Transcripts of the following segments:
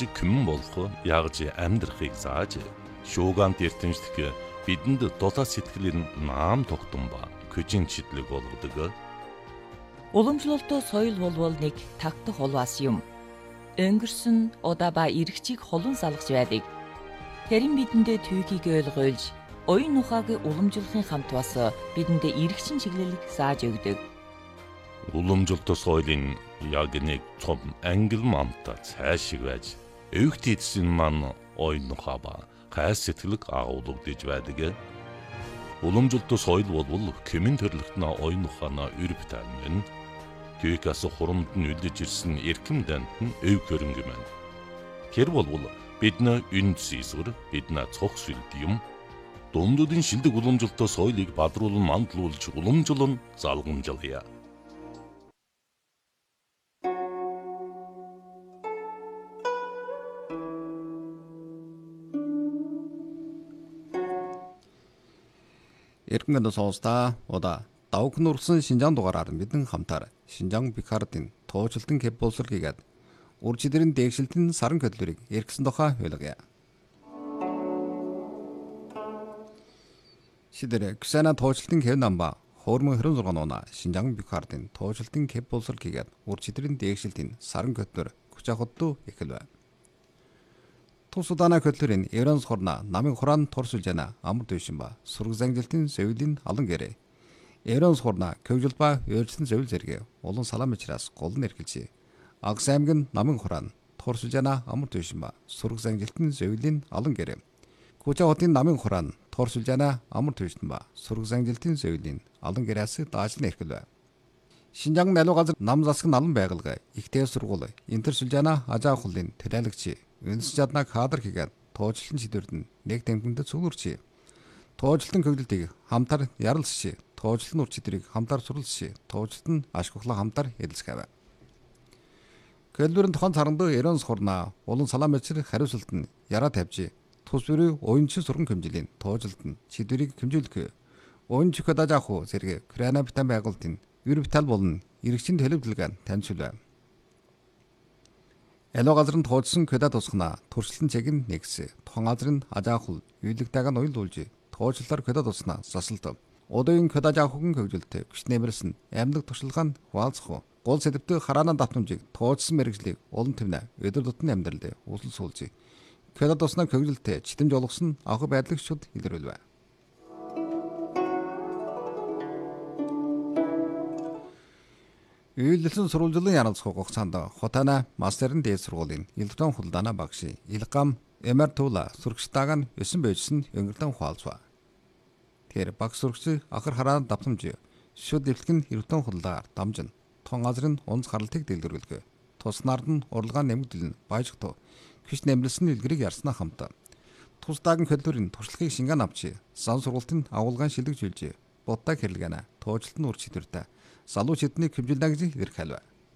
ягж күмэн болох, ягж амьдрахыг зааж, шуугант эрдэмшлэг бидэнд дулаан сэтгэлийн наам тогтсон ба көжин чидлэг болгодог. Уламжлалтаа соёл болвол нэг тагтах холваас юм. Өнгөрсөн удаа ба эргчийг холон салгаж байдаг. Тэрэн бидэндээ түүхийг ойлгуулж, оюун ухааг уламжлахын хамт бас бидэндээ эргчин чиглэлийг зааж өгдөг. Уламжлалт соёлын яг нэг том ангил мамта цаашиг байж, өвгт эдсэн маань оюун ухаа ба хайр сэтгэлэг агуулгадж байдаг. Уламжлалт соёл болвол кэмэн төрлөختнө оюун ухаанаа өрөвтөн мэн. Түүхээс хурамд нь үлдэж ирсэн эрхэм дант нь өв хөрөнгө мэн. Тэр болвол бидний үнд зэсвэр, бидний цог сүлд юм. Дундуудын шилдэг уламжлалт соёлыг бадруулан мандуулж уламжлан залгамжлая. Эргэн сонсдаа удаа давг нурсан Шинжаан дугаараар мэдэн хамтаар Шинжаан Бикардын туучлалтын кэп боловсролгийгээд ур чидрийн дээгшилтийн саран хөдлөрийг эргэсэн тухай ойлгоё. Шидэрэ Ксана туучлалтын кэп намба хоормон 26 оноо Шинжаан Бикардын туучлалтын кэп боловсролгийгээд ур чидрийн дээгшилтийн саран хөдлөр хүчахотдуу эхэлвэ. Тус удаана хөдлөрийн Евронс хорна намын хураан турсулж яна амар дэвшин ба сураг зангилтын зөвлийн алан гэрээ. Евронс хорна көвжил ба өөрчлөлтөн зөвл зэрэг улан салаам ичраас гол нь эрхэлжээ. Агс аймгийн намын хураан турсулж яна амар дэвшин ба сураг зангилтын зөвлийн алан гэрээ. Куча хотын намын хураан турсулж яна амар дэвшин ба сураг зангилтын зөвлийн алан гэрээс даажлан эрхэлвэ. Шинжаан налуу газар нам засаг налан байгуулга ихтэй сургууль интерсулж яна ажаа хулын төлөөлөгч үндэс чаднаа кадр хийгээд туучлалтын шийдвэрд нь нэг тэмдэгтд цуглуулж, туучлалтын көглөлтийг хамтар ярилцж, туучлалтын ур чидрийг хамтар сурлж, туучлалт нь ашиглахлаа хамтар хэлэлцгээв. Көлбөрийн тохон царандуу Евронс хорна улан салаам мэцэр хариуцлалт нь яраа тавьж, тус бүрийн уянчин сурган хэмжээлийн туучлалт нь шийдвэрийг хэмжүүлэх, уянч хөдөөж зэрэг Украина битэн байгуулалтын ер битал болон иргэжийн төлөвлөгөөг таньжуулв. Эло газрын туучлсан көдө тусгана туршилтын чиг нь нэгс. Тухан газрын ажаахул үйлэгтэйг нь уйлуулж, туучлалаар көдө туснаа засалт. Удын көдө ажаахугын хөгжилтэй күч нэмэрсэн амьдаг туршилгаан хуваалцах. Гол сэдвтэ хараанаа давтамжийг туучлсан мэрэгжлийг улан төвнө өдөр тутмын амьдралд усал суулж. Көдө туснаа хөгжилтэй читэмж олгосон анх байдлаагчид илэрүүлвэ. Үйлдэлсэн сурвалжлын ярилцах хугацаанд хотана мастерын дээд сургуулийн электрон худалдааны багш Илгам Эмертула сурагчтайг нь 9 байжсэн өнгөртөн хуалцва. Тэр багш сурагч ахар хараан давтамж шүд дэвлэгэн электрон худалдаагаар дамжин тон газрын унц харалтыг дэлгэрүүлгэ. Тус нард нь урлагаа нэмэгдэлн баяжгтуу хүч нэмлэсэн илгэрийг ярснаа хамтаа. Тусдаагийн хөдлөрийн туршлагыг шингэн авчи сан сургалтын агуулгын шилдэгжүүлж буддаг хэрэглэнэ туучлалтын ур чиглэлтэй залуу чидний хэмжилнэ гэж илэрхийлв.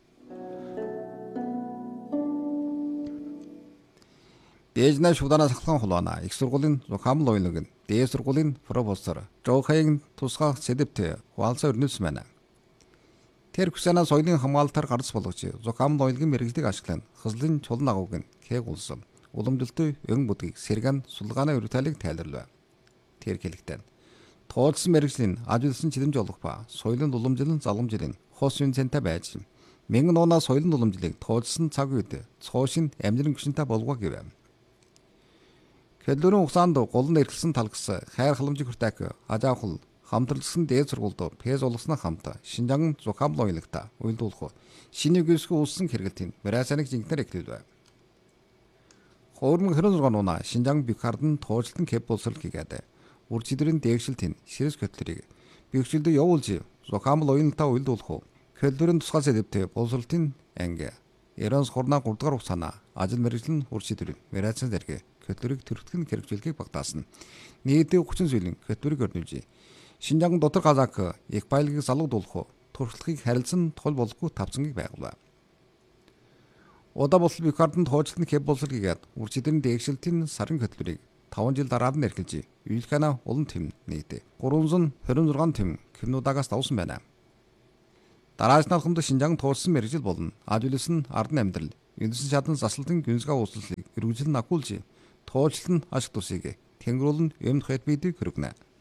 Дээжнэ шууданаас ахлах хулаана их сургуулийн зохиомл уянаг нь дээд сургуулийн профессор Жохайн тусгай сэдвтэ хуалцаа өрнөс мэнэ. Тэр хүсэнэ соёлын хамгаалтаар гарц болгож зохиомл уянгийн мэрэгжлийг ашиглан хызлын чулан агууг нь кэг улсан. Уламжлалтын өн бүдгийг сэргэн сулгааны өртөлийг тайлбарлав. Тэр хэлэхдээ туулсан мэрэгжлийн ажилласан чидэмж олох ба соёлын уламжлалын залгамжлын хос үнцэнтэй байж мянган оноо соёлын уламжлалыг туулсан цаг үед цоошин амжилан гүшинтэй болгоо гэв. Хөдлөрийн хугацаанд гол нь эргэлсэн талгас хайр халамжийг хүртээх ажаахул хамтралсан дээд сургуульд пэз олгосноо хамт Шинжаан зохиомл уянагта уйлдуулах шинэ гүйсгэн үүссэн хэрэгэлтийн мэрайсаныг жинхнэр эхлэв. Хоормон 26 оноо Шинжаан Бикардын туучлалтын кэп боловсрол хийгээд ур чидрийн дээгшилтийн ширэс хөтлөрийг бэхжилд явуулж зохиомл уяналтаа уйлдуулах хөдлөрийн тусгай сэдвтэ боловсролтын анги Евронс хорна 3 дугаар хугацаана ажил мэргэжлийн ур чидрийн мэрайсан зэрэг хөтлөрийг төрөлхтөн хэрэгжүүлэхийг багтаасан. Нийтдээ 30 зүйлийн хөтлөрийг өрнүүлж Шинжаан дотор газаак их баялагийг залгуулах туршлагыг харилцан тул болгохгүй тавцангийг байгуулав. Удаа бол Бикардын туучлалтын кэп боловсролгийгээд ур чидрийн дээгшилтийн сарын хөтлөрийг 5 жил дараад нь эрхэлж Юлькана улан тэм нийт 326 тэм кимнуудаагаас давсан байна. Дараач нархамд Шинжаан туулсан мэргэжил болно. Ажлын ардан амьдрал, үндэсний чадан заслалтын гүнзгий ууслалыг үргэлжлэн агуулж туулчлан ашиг тусыг тэнгэрүүл нь юмд хайд бидийг хөргөнэ.